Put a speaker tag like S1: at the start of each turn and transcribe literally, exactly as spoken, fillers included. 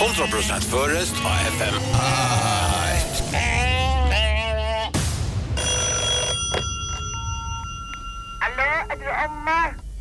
S1: hundra procent förrest av F M.
S2: Hallå, är du Emma?